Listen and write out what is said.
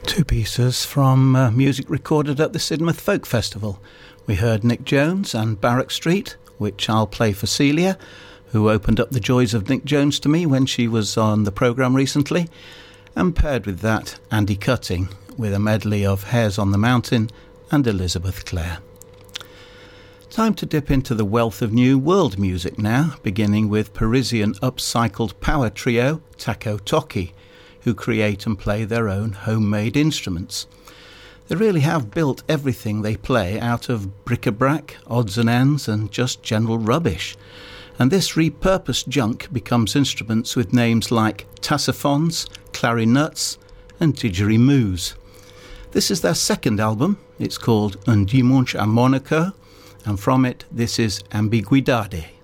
Two pieces from music recorded at the Sidmouth Folk Festival. We heard Nick Jones and Barrack Street, which I'll play for Celia, who opened up the joys of Nick Jones to me when she was on the programme recently, and paired with that Andy Cutting with a medley of Hares on the Mountain and Elizabeth Clare. Time to dip into the wealth of new world music now, beginning with Parisian upcycled power trio Taco Toki, who create and play their own homemade instruments. They really have built everything they play out of bric-a-brac, odds and ends, and just general rubbish. And this repurposed junk becomes instruments with names like tassophones, clarinets, and didgeridoos. This is their second album. It's called Un Dimanche à Monaco, and from it, this is Ambiguidade.